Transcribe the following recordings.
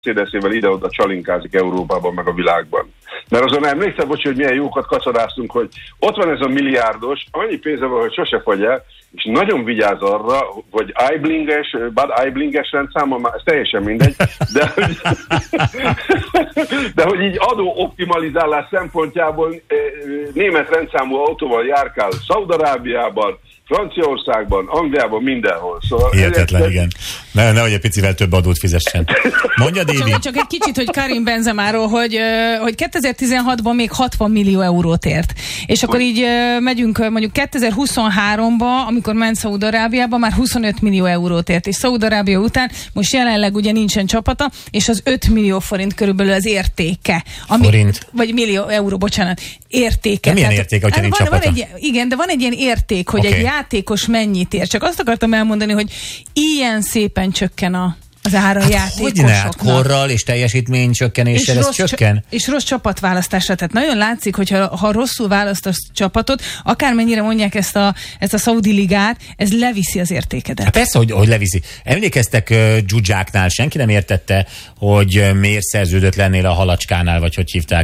Mercedesével ide-oda csalinkázik Európában, meg a világban. Mert azon emlékszel, hogy milyen jókat kacaráztunk, hogy ott van ez a milliárdos, annyi pénze van, hogy sose fagy el, és nagyon vigyáz arra, hogy bad eyeblinges rendszámmal, már ez teljesen mindegy, de hogy így adó optimalizálás szempontjából német rendszámú autóval járkál Szaúd-Arábiában, Franciaországban, Angliában, mindenhol. Szóval hihetetlen, igen. Nehogy egy picivel több adót fizessen. Mondja, Dévi. Csak egy kicsit, hogy Karim Benzemáról, hogy 2016-ban még 60 millió eurót ért. És akkor így megyünk mondjuk 2023-ba, amikor ment Szaúd-Arábiába, már 25 millió eurót ért. És Szaúd-Arábia után most jelenleg ugye nincsen csapata, és az 5 millió forint körülbelül az értéke. Forint? Vagy millió euró, bocsánat. Értéke. De milyen értéke, hogyha nincs csapata? Igen, de van egy ilyen érték, hogy egy játékos mennyit ér. Csak azt akartam elmondani, hogy ilyen szépen csökken az ára a játékosoknak. Hát korral és teljesítmény csökkenéssel ez csökken? És rossz csapatválasztásra. Tehát nagyon látszik, hogy ha rosszul választasz csapatot, akármennyire mondják ezt a szaudi ligát, ez leviszi az értékedet. Hát persze, hogy leviszi. Emlékeztek Dzsuzsáknál, senki nem értette, hogy miért szerződött lennél a Halacskánál, vagy hogy hívták?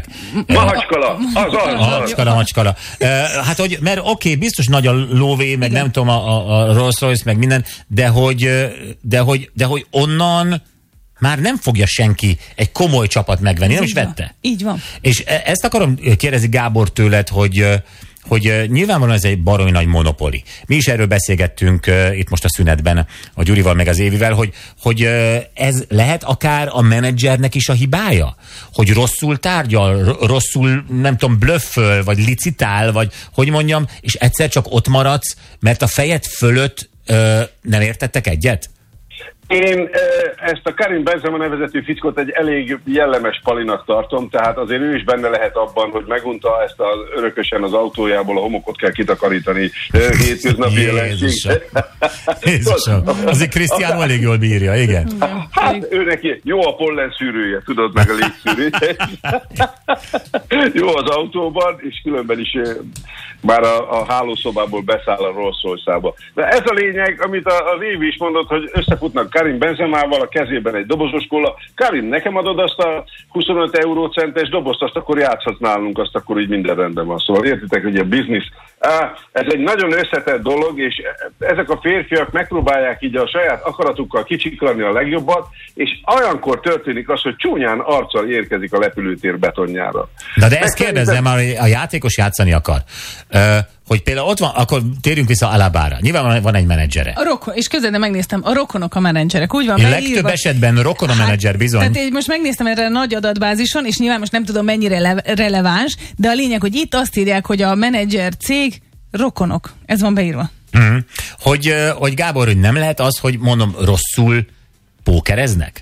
Macskala. Hát, hogy, mert biztos nagy a lóvé, meg igen, nem tudom, a Rolls Royce, meg minden, de hogy onnan már nem fogja senki egy komoly csapat megvenni, nem is vette? Így van. És ezt akarom kérdezni, Gábor, tőled, hogy nyilvánvalóan ez egy baromi nagy monopoli. Mi is erről beszélgettünk itt most a szünetben a Gyurival meg az Évivel, hogy ez lehet akár a menedzsernek is a hibája? Hogy rosszul tárgyal, rosszul, nem tudom, blöfföl, vagy licitál, vagy hogy mondjam, és egyszer csak ott maradsz, mert a fejed fölött nem értettek egyet? Én ezt a Karim Benzema nevezetű fickót egy elég jellemes palinak tartom, tehát azért ő is benne lehet abban, hogy megunta ezt örökösen az autójából a homokot kell kitakarítani hétköznapi jelenség. Jézusom, azért Cristiano elég jól bírja, igen. Hát ő neki jó a pollen szűrője, tudod, meg a légszűrője. Jó az autóban, és különben is már a hálószobából beszáll a Rolls Royce-ába. De ez a lényeg, amit az Évi is mondott, hogy összefutnak Karim Benzemával, a kezében egy dobozos kóla. Karim, nekem adod azt a 25 eurócentes dobozt, azt akkor játszhatsz nálunk, azt akkor így minden rendben van. Szóval értitek, hogy a biznisz, ez egy nagyon összetett dolog, és ezek a férfiak megpróbálják így a saját akaratukkal kicsiklani a legjobbat, és olyankor történik az, hogy csúnyán arccal érkezik a repülőtér betonjára. De ezt kérdezzem, a játékos játszani akar. Hogy például ott van, akkor térjünk vissza Alabára. Nyilván van egy menedzsere. És közben megnéztem, a rokonok a menedzserek. Úgy van legtöbb esetben rokon a menedzser, bizony. Tehát én most megnéztem erre a nagy adatbázison, és nyilván most nem tudom mennyire releváns, de a lényeg, hogy itt azt írják, hogy a menedzser cég rokonok. Ez van beírva. Mm. Hogy Gábor, hogy nem lehet az, hogy mondom, rosszul pókereznek?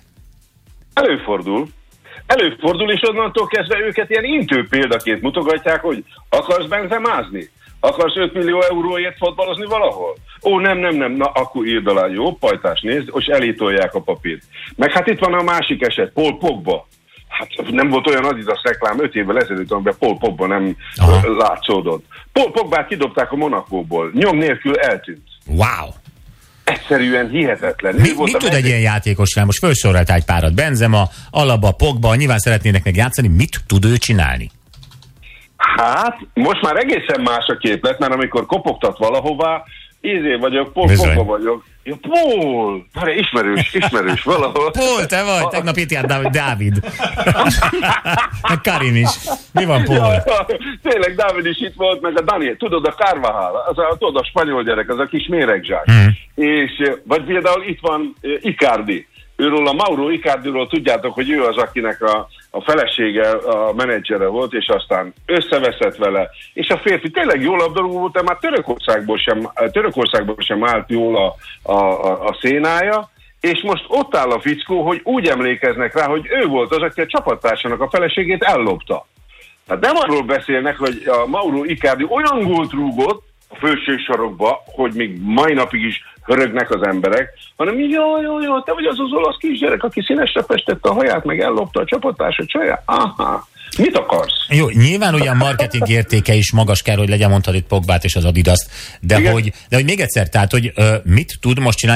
Előfordul, és onnantól kezdve őket ilyen intő példaként mutogatják, hogy akarsz benzemázni? Akarsz 5 millió euróért fotbalozni valahol? Ó, nem, na akkor írd alá, jó, pajtás, nézd, és elétolják a papírt. Meg hát itt van a másik eset, Paul Pogba. Hát nem volt olyan Adidas reklám 5 évvel ezelőtt, amiben Paul Pogba nem látszódott. Paul Pogbát kidobták a Monacóból, nyom nélkül eltűnt. Wow! Egyszerűen hihetetlen. Mit tud egy ilyen játékosnál? Most felsorolt egy párat. Benzema, Alaba, Pogba, nyilván szeretnének meg játszani. Mit tud ő csinálni? Hát, most már egészen más a képlet, mert amikor kopogtat valahová, vagyok, Pogba vagyok. Ja, Paul! Ismerős valahol. Paul, te vagy! Tegnap itt járt Dávid. Karim is. Mi van, Paul? Ja, tényleg Dávid is itt volt, meg a Daniel. Tudod, a Carvajal, tudod, a spanyol gyerek, az a kis méregzsák. És, vagy például itt van Icardi. Őről, a Mauro Icardiról tudjátok, hogy ő az, akinek a felesége, a menedzsere volt, és aztán összeveszett vele. És a férfi tényleg jó labdarúgó volt, de már Törökországból sem állt jól a szénája, és most ott áll a fickó, hogy úgy emlékeznek rá, hogy ő volt az, aki a csapattársának a feleségét ellopta. Hát nem arról beszélnek, hogy a Mauro Icardi olyan gólt rúgott a felső sarokba, hogy még mai napig is hörögnek az emberek, hanem jó, te vagy az olasz kisgyerek, aki színesre festette a haját, meg ellopta a csapattársa csaját. Aha, mit akarsz? Jó, nyilván ugyan marketing értéke is magas kell, hogy legyen, mondtad itt Pogbát és az Adidast, de hogy még egyszer, tehát, hogy mit tud most csinálni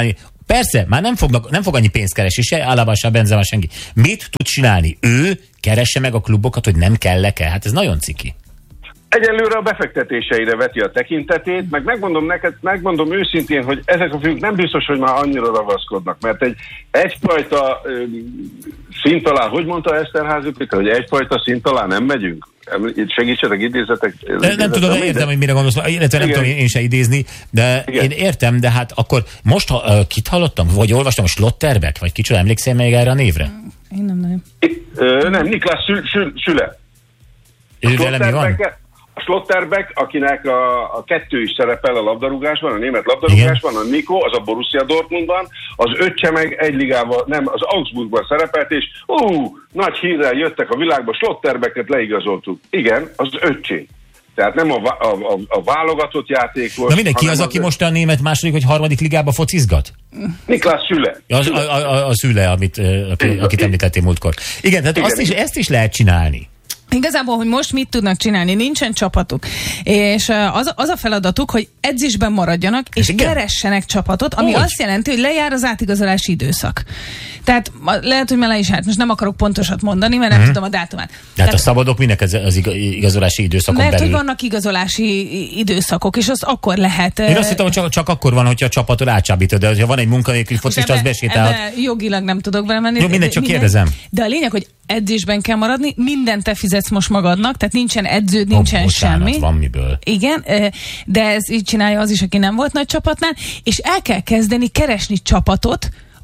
Persze, már nem fog annyi pénzt keresni, se Alaba, se Benzema, senki. Mit tud csinálni? Ő keresse meg a klubokat, hogy nem kell-e? Hát ez nagyon ciki. Egyelőre a befektetéseire veti a tekintetét, meg megmondom őszintén, hogy ezek a fiúk nem biztos, hogy már annyira ragaszkodnak, mert egyfajta szint alá, hogy mondta Eszterházy Péter, hogy egyfajta szint alá nem megyünk? Segítsetek, idézetek. Nem tudom, értem, hogy mire gondolsz, illetve nem tudom én se idézni, de igen. Én értem, de hát akkor most kit hallottam, vagy olvastam, a Schlotterbeck, vagy kicsoda, emlékszel még erre a névre? Én nem. Nem, Niklas Süle. Vele mi van? A Schlotterbeck, akinek a kettő is szerepel a labdarúgásban, a német labdarúgásban, a Nico, az a Borussia Dortmundban, az öccse meg egy ligával, nem, az Augsburgban szerepelt, és nagy hírrel jöttek a világba, Schlotterbecket leigazoltuk. Igen, az öccsé. Tehát nem a válogatott játékos. Na mindenki az, aki most a német második vagy harmadik ligába focizgat? Niklas Süle. A Süle, akit említettél múltkor. Igen, tehát ezt is lehet csinálni. Igazából, hogy most mit tudnak csinálni, nincsen csapatuk. És az a feladatuk, hogy edzésben maradjanak, és keressenek csapatot, ami azt jelenti, hogy lejár az átigazolási időszak. Tehát lehet, hogy le is állt. Most nem akarok pontosat mondani, mert nem tudom a dátumát. Tehát a szabadok minek az igazolási időszakon mert belül? Mert hogy vannak igazolási időszakok, és azt akkor lehet... Én azt hittem, hogy csak akkor van, hogyha a csapatot átcsábítod, de ha van egy munkanélküli focista, az besétál. Jogilag nem tudok vele menni. Jó, mindegy, csak kérdezem. De a lényeg, hogy edzésben kell maradni, mindent te fizetsz most magadnak, tehát nincsen edződ, nincsen semmi. Van miből. Igen, de ez így csinálja az is, aki nem volt nagy csapatnál, és el kell kezdeni keresni csapatot,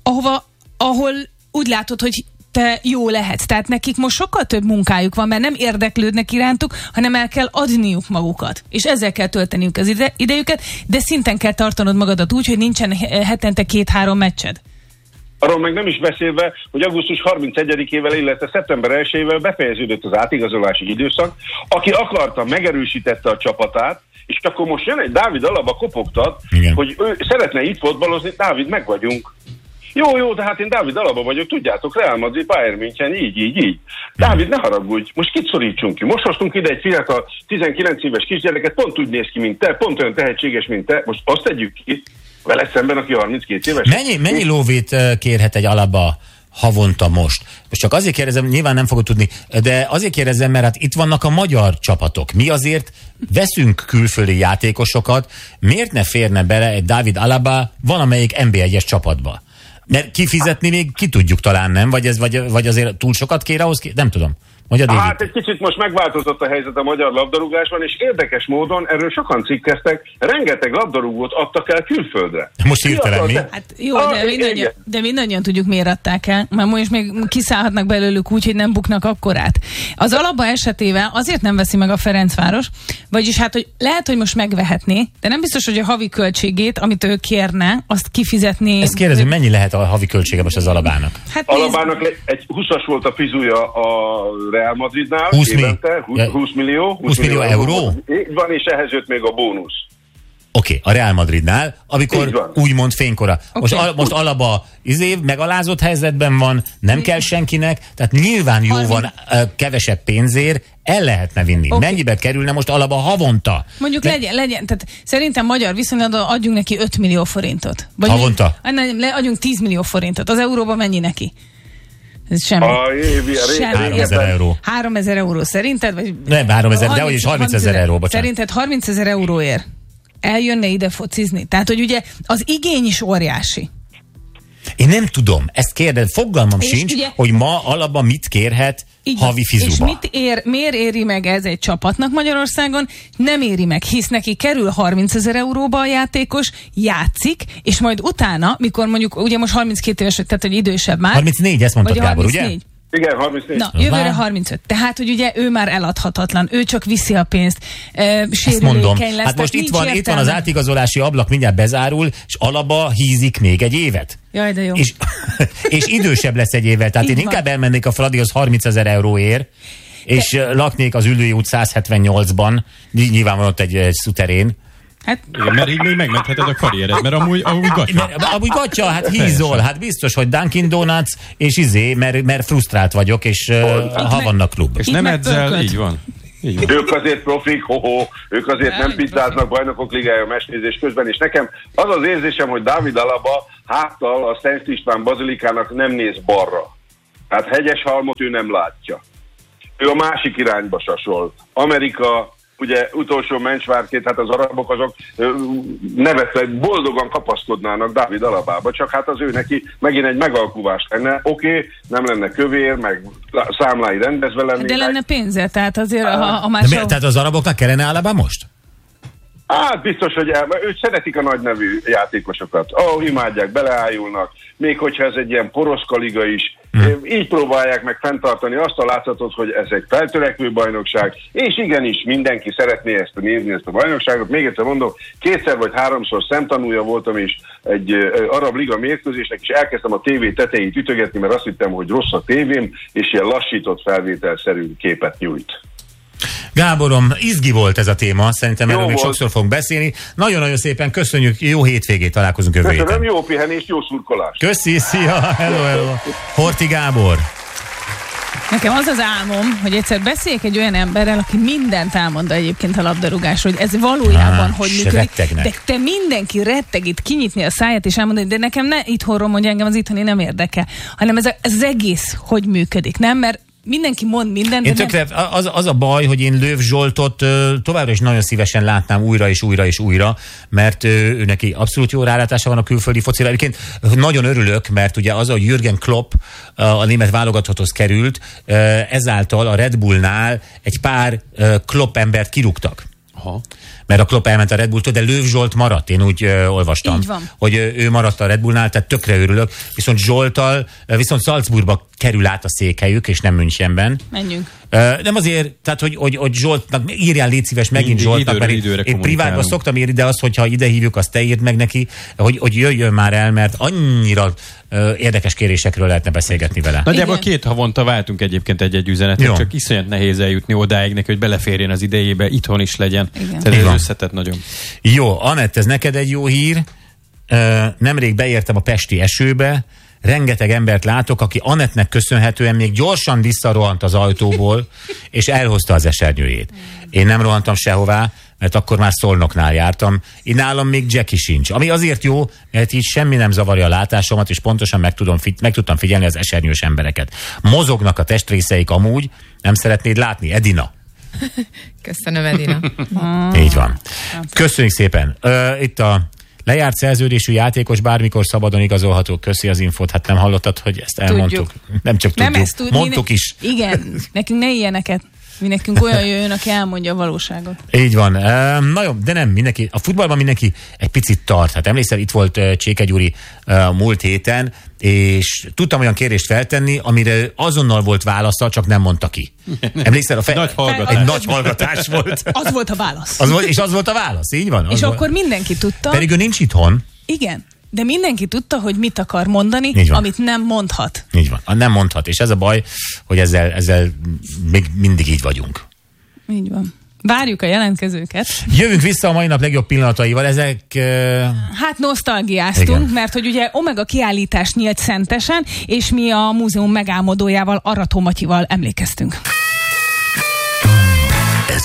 ahol úgy látod, hogy te jó lehetsz. Tehát nekik most sokkal több munkájuk van, mert nem érdeklődnek irántuk, hanem el kell adniuk magukat. És ezzel kell tölteniük az idejüket, de szinten kell tartanod magadat úgy, hogy nincsen hetente 2-3 meccsed. Arról meg nem is beszélve, hogy augusztus 31-ével, illetve szeptember 1-ével befejeződött az átigazolási időszak. Aki akarta, megerősítette a csapatát, és akkor most jön egy Dávid Alaba kopogtat, hogy ő szeretne itt fotbalozni, Dávid, meg vagyunk. Jó, de hát én Dávid Alaba vagyok, tudjátok, Real Madrid, Bayern München, így. Dávid, ne haragudj, most kit szorítsunk ki? Most hoztunk ide egy fiatal 19 éves kisgyereket, pont úgy néz ki, mint te, pont olyan tehetséges, mint te, most azt tegyük ki, vele szemben, aki 32 éves. Mennyi lóvét kérhet egy Alaba havonta most? Most csak azért kérdezem, nyilván nem fogod tudni, de azért kérdezem, mert hát itt vannak a magyar csapatok. Mi azért veszünk külföldi játékosokat, miért ne férne bele egy Dávid Alaba valamelyik NB1-es csapatba? Mert kifizetni még ki tudjuk talán, nem? Vagy azért túl sokat kér ahhoz? Nem tudom. Hát egy kicsit most megváltozott a helyzet a magyar labdarúgásban, és érdekes módon erről sokan cikkeztek, rengeteg labdarúgót adtak el külföldre. Most hirtelen mi? Hát jó, de mindannyian tudjuk, miért adták el, mert most még kiszállhatnak belőlük úgy, hogy nem buknak akkorát. Az Alaba esetével azért nem veszi meg a Ferencváros, vagyis hát, hogy lehet, hogy most megvehetné, de nem biztos, hogy a havi költségét, amit ő kérne, azt kifizetni. Ezt kérdezem, mennyi lehet a havi költsége most az Alabának? Hát Alabának egy 20-as volt a fizúja a Real Madridnál, 20 millió euró? Van, és ehhez jött még a bónusz. Oké, a Real Madridnál, amikor úgymond fénykora. Most Alaba megalázott helyzetben van, nem kell senkinek, tehát nyilván jó van kevesebb pénzért, el lehetne vinni. Mennyibe kerülne most Alaba havonta? Mondjuk legyen, tehát szerintem magyar viszonylatban adjunk neki 5 millió forintot. Vagy havonta? Adjunk 10 millió forintot. Az euróban mennyi neki? Ez semmi. 3000 euró. 3000 euró szerinted? Vagy nem 3000, de vagyis 30 000 euró, bocsánat. Szerinted 30 000 euróért eljönne ide focizni? Tehát, hogy ugye az igény is óriási. Én nem tudom, ezt kérdez, fogalmam sincs, ugye, hogy ma Alaba mit kérhet havi fizúba. És miért éri meg ez egy csapatnak Magyarországon? Nem éri meg, hisz neki kerül 30 000 euróba a játékos, játszik, és majd utána, mikor mondjuk, ugye most 32 éves, tehát hogy idősebb már. 34, ezt mondtad, Gábor, 34. Ugye? Igen, 34. Na, jövőre 35. Tehát, hogy ugye ő már eladhatatlan, ő csak viszi a pénzt, sérülékeny lesz. Hát most itt van az átigazolási ablak, mindjárt bezárul, és Alaba hízik még egy évet. Jaj, de jó. És idősebb lesz egy évvel, tehát én inkább elmennék a Fradihoz 30 000 euróért, és laknék az Üllői út 178-ban, nyilván van ott egy szuterén. Hát, igen, mert így még megmentheted a karriered, mert amúgy gatya. Amúgy gatya, hát hízol, hát biztos, hogy Dunkin Donuts, és mert frusztrált vagyok, és ha vannak klub. És nem edzel, így van. Ők azért profik, ők azért nem pizzáznak Bajnokok Ligája mesnézés közben, és nekem az az érzésem, hogy Dávid Alaba háttal a Szent István bazilikának nem néz balra. Hát Hegyeshalmot ő nem látja. Ő a másik irányba sasol. Amerika, ugye utolsó mencsvárként, hát az arabok azok nevetve boldogan kapaszkodnának Dávid Alabába, csak hát az ő neki megint egy megalkuvás lenne. Oké, nem lenne kövér, meg számlái rendezve lennének. De lenne pénze, tehát azért Tehát az araboknak kellene Alaba most? Hát biztos, hogy ők szeretik a nagy nevű játékosokat. Imádják, beleájulnak, még hogyha ez egy ilyen poroszka liga is. Így próbálják meg fenntartani azt a látszatot, hogy ez egy feltörekvő bajnokság, és igenis mindenki szeretné ezt nézni, ezt a bajnokságot. Még egyszer mondom, 2 vagy 3-szor szemtanúja voltam is egy arab liga mérkőzésnek, és elkezdtem a tévé tetejét ütögetni, mert azt hittem, hogy rossz a tévém, és ilyen lassított felvételszerű képet nyújt. Gáborom, izgi volt ez a téma, szerintem erről még volt. sokszor fogunk beszélni. Nagyon-nagyon szépen köszönjük, jó hétvégét, találkozunk jövő héten. Köszönöm, jó pihenést, jó szurkolást. Köszi, szia, hello. Horthy Gábor. Nekem az az álmom, hogy egyszer beszéljek egy olyan emberrel, aki mindent elmond egyébként a labdarúgásról, hogy ez valójában hogy működik. De mindenki retteg itt kinyitni a száját és elmondani, de nekem ne itthonról mondja, engem az itthoni nem érdekel, hanem ez az egész hogy működik, nem? Mert mindenki mond mindent. Én tökre, az a baj, hogy én Löw Zsoltot továbbra is nagyon szívesen látnám újra és újra és újra, mert ő neki abszolút jó rálátása van a külföldi focira. Egyébként nagyon örülök, mert ugye az, hogy Jürgen Klopp a német válogatotthoz került, ezáltal a Red Bullnál egy pár Klopp embert kirúgtak. Aha. Mert a Klopp elment a Red Bulltól, de Löw Zsolt maradt, én úgy olvastam, hogy ő maradt a Red Bullnál, tehát tökre örülök. Viszont Zsolttal, viszont Salzburgba kerül át a székhelyük, és nem Münchenben. Menjünk. Nem azért, tehát hogy Zsoltnak, írjál légy szíves megint Zsoltnak, mert én privátban szoktam írni, de azt, hogyha ide hívjuk, azt te írd meg neki, hogy jöjjön már el, mert annyira érdekes kérésekről lehetne beszélgetni vele. Nagyjából 2 havonta váltunk egyébként egy üzenetet, csak iszonyat nehéz eljutni odáig neki, hogy beleférjen az idejébe, itthon is legyen. Tehát ez összetett nagyon. Jó, Anett, ez neked egy jó hír. Nemrég beértem a pesti esőbe, rengeteg embert látok, aki Anettnek köszönhetően még gyorsan visszarohant az ajtóból, és elhozta az esernyőjét. Én nem rohantam sehová, mert akkor már Szolnoknál jártam. Én nálam még Jackie sincs. Ami azért jó, mert így semmi nem zavarja a látásomat, és pontosan meg tudtam figyelni az esernyős embereket. Mozognak a testrészeik amúgy, nem szeretnéd látni, Edina? Köszönöm, Edina. Így van. Köszönjük szépen. Itt a lejárt szerződésű játékos bármikor szabadon igazolható. Köszi az infót. Hát nem hallottad, hogy ezt elmondtuk? Nem csak tudjuk, mondtuk is. Igen, nekünk ne ilyeneket. Mi nekünk olyan jöjjön, aki elmondja a valóságot. Így van. Na jó, de nem, mindenki, a futballban mindenki egy picit tart. Hát emlékszel, itt volt Cséke Gyuri múlt héten, és tudtam olyan kérdést feltenni, amire azonnal volt válasza, csak nem mondta ki. Emlékszel? Egy nagy hallgatás volt. Az volt a válasz. És az volt a válasz, így van? És akkor mindenki tudta. Pedig ő nincs itthon. Igen. De mindenki tudta, hogy mit akar mondani, amit nem mondhat. Így van, nem mondhat. És ez a baj, hogy ezzel még mindig így vagyunk. Így van. Várjuk a jelentkezőket. Jövünk vissza a mai nap legjobb pillanataival. Ezek... Hát nosztalgiáztunk, igen. Mert hogy ugye Omega kiállítás nyílt Szentesen, és mi a múzeum megálmodójával, Arató Matyival emlékeztünk.